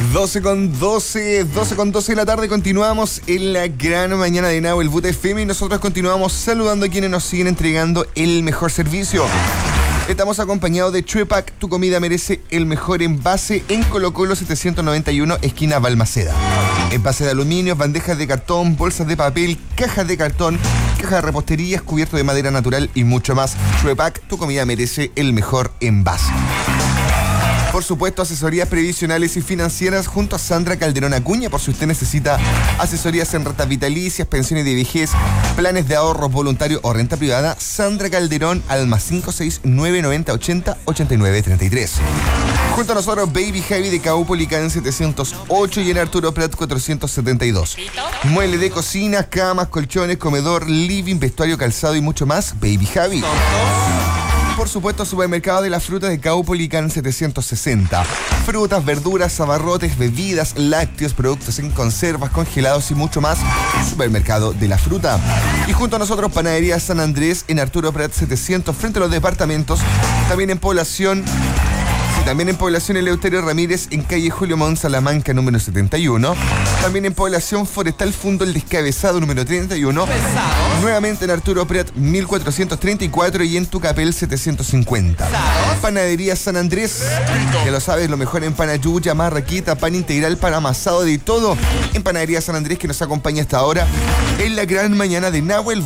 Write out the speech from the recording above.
12 de la tarde, continuamos en la gran mañana de Nahuel Butte FM y nosotros continuamos saludando a quienes nos siguen entregando el mejor servicio. Estamos acompañados de Chuepac, tu comida merece el mejor envase en Colo Colo 791, esquina Balmaceda. Envase de aluminio, bandejas de cartón, bolsas de papel, cajas de cartón, cajas de reposterías, cubierto de madera natural y mucho más. Chuepac, tu comida merece el mejor envase. Por supuesto, asesorías previsionales y financieras junto a Sandra Calderón Acuña, por si usted necesita asesorías en rentas vitalicias, pensiones de vejez, planes de ahorros voluntarios o renta privada. Sandra Calderón al +569 90 80 89 33. Junto a nosotros, Baby Javi de Caupolicán 708 y en Arturo Prat 472. Mueble de cocina, camas, colchones, comedor, living, vestuario, calzado y mucho más. Baby Javi. Por supuesto, Supermercado de la Fruta de Caupolicán 760. Frutas, verduras, abarrotes, bebidas, lácteos, productos en conservas, congelados y mucho más. Supermercado de la Fruta. Y junto a nosotros, Panadería San Andrés en Arturo Prat 700, frente a los departamentos. También en población Eleuterio Ramírez en calle Julio Montt Salamanca número 71. También en población Forestal Fundo El Descabezado número 31. Nuevamente en Arturo Prat 1434 y en Tucapel 750. Panadería San Andrés, ya lo sabes, lo mejor en pan ayuya, marraqueta, pan integral, pan amasado, de todo en Panadería San Andrés, que nos acompaña hasta ahora en la gran mañana de Nahuel